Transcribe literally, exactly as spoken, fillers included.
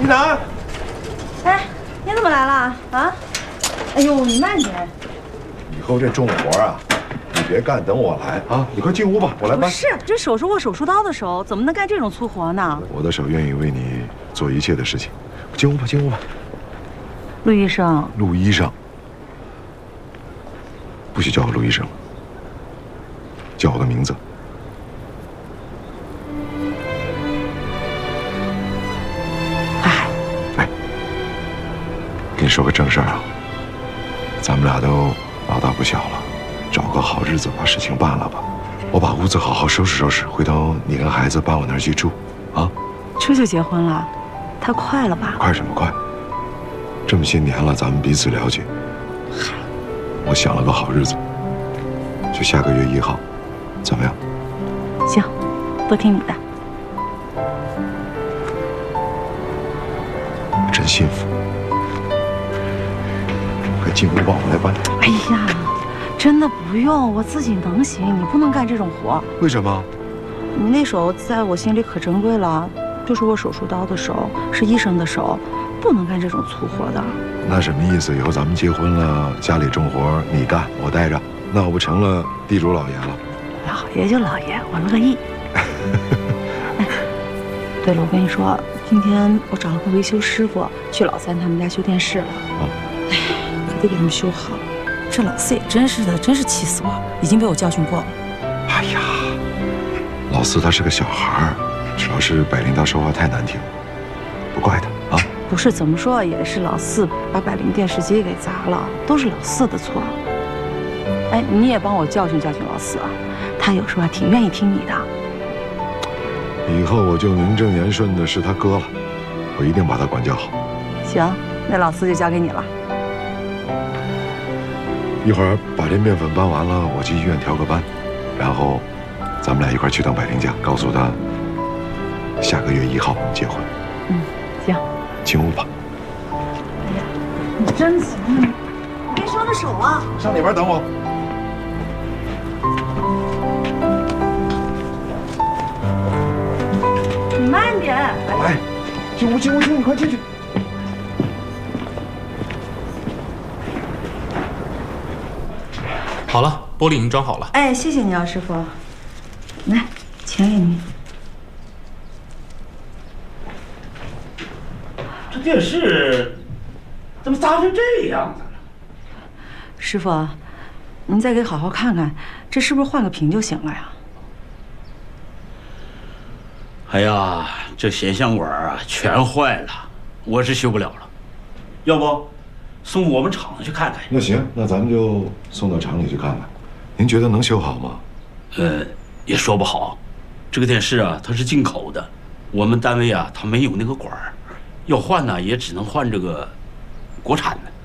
一楠， 哎，你怎么来了啊？哎呦，你慢点。 以后这重活啊，你别干，等我来啊！你快进屋吧，我来搬。 不是，这手是握手术刀的手，怎么能干这种粗活呢？ 我的手愿意为你做一切的事情。进屋吧，进屋吧。 陆医生， 陆医生，不许叫我陆医生，叫我的名字。 哎， 哎，跟你说个正事儿啊，咱们俩都老大不小了，找个好日子把事情办了吧。我把屋子好好收拾收拾，回头你跟孩子搬我那儿去住，啊？ 这就结婚了，太快了吧？ 快什么快？这么些年了，咱们彼此了解。我想了个好日子，就下个月一号，怎么样？ 行，都听你的。 真幸福。快进屋吧，我来搬。 哎呀，真的不用，我自己能行，你不能干这种活。 为什么？ 你那手在我心里可珍贵了，就是握手术刀的手，是医生的手，不能干这种粗活的。 那什么意思？以后咱们结婚了，家里重活你干，我带着，那我不成了地主老爷了？ 老爷就老爷，我乐意。哎，对了，我跟你说，今天我找了个维修师傅去老三他们家修电视了。 啊， 哎，可得给他们修好。这老四也真是的，真是气死我，已经被我教训过了。 哎呀，老四他是个小孩儿，主要是百灵他说话太难听，不怪他啊。 不是，怎么说也是老四把百灵电视机给砸了，都是老四的错。哎，你也帮我教训教训老四啊，他有时候还挺愿意听你的。 以后我就名正言顺的是他哥了，我一定把他管教好。 行，那老四就交给你了。 一会儿把这面粉搬完了，我去医院调个班，然后咱们俩一块去趟百灵家，告诉他下个月一号结婚。 嗯，行。 进屋吧。 哎呀，你真行，你别伤着手啊！ 上里边等我。 你慢点。 来，进屋，进屋，进屋，你快进去。 好了，玻璃已经装好了。 哎，谢谢你啊，师傅。来，钱给你。 这电视怎么砸成这样子了？ 师傅，您再给好好看看，这是不是换个屏就行了呀？ 哎呀，这显像管啊全坏了，我是修不了了。要不送我们厂子去看看？ 那行，那咱们就送到厂里去看看。您觉得能修好吗？ 呃，也说不好。这个电视啊，它是进口的，我们单位啊，它没有那个管儿，要换呢也只能换这个国产的。